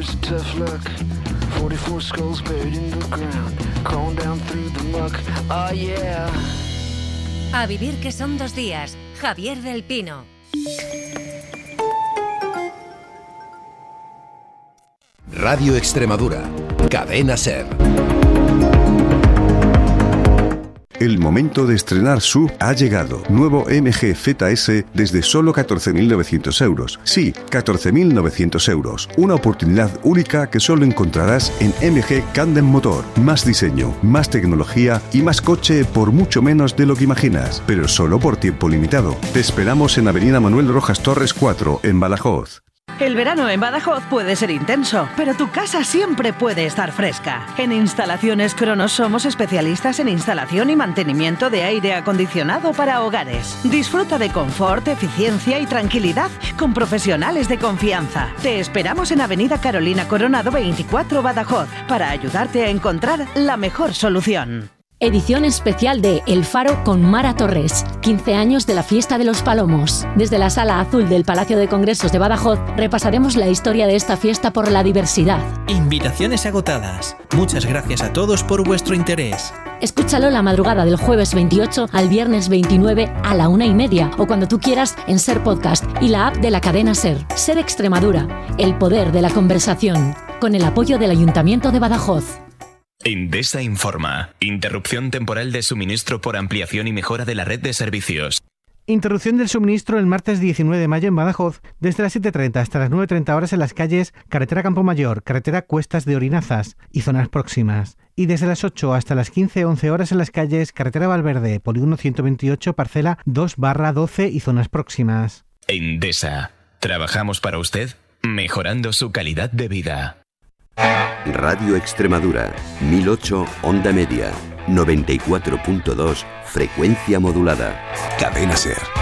was a tough luck. 44 skulls buried in the ground, crawling down through the muck. Oh yeah. A vivir que son 2 días. Javier del Pino. Radio Extremadura. Cadena SER. El momento de estrenar SUV ha llegado. Nuevo MG ZS desde solo 14.900 euros. Sí, 14.900 euros. Una oportunidad única que solo encontrarás en MG Candem Motor. Más diseño, más tecnología y más coche por mucho menos de lo que imaginas. Pero solo por tiempo limitado. Te esperamos en Avenida Manuel Rojas Torres 4, en Badajoz. El verano en Badajoz puede ser intenso, pero tu casa siempre puede estar fresca. En Instalaciones Cronos somos especialistas en instalación y mantenimiento de aire acondicionado para hogares. Disfruta de confort, eficiencia y tranquilidad con profesionales de confianza. Te esperamos en Avenida Carolina Coronado 24 Badajoz para ayudarte a encontrar la mejor solución. Edición especial de El Faro con Mara Torres. 15 años de la Fiesta de los Palomos. Desde la Sala Azul del Palacio de Congresos de Badajoz repasaremos la historia de esta fiesta por la diversidad. Invitaciones agotadas. Muchas gracias a todos por vuestro interés. Escúchalo la madrugada del jueves 28 al viernes 29 a la 1:30 o cuando tú quieras en SER Podcast y la app de la cadena SER. SER Extremadura. El poder de la conversación. Con el apoyo del Ayuntamiento de Badajoz. Endesa informa. Interrupción temporal de suministro por ampliación y mejora de la red de servicios. Interrupción del suministro el martes 19 de mayo en Badajoz, desde las 7:30 hasta las 9:30 horas en las calles Carretera Campo Mayor, Carretera Cuestas de Orinazas y zonas próximas. Y desde las 8 hasta las 15:11 horas en las calles Carretera Valverde, Polígono 128, parcela 2/12 y zonas próximas. Endesa. Trabajamos para usted, mejorando su calidad de vida. Radio Extremadura, 1008 onda media, 94.2 frecuencia modulada. Cadena SER.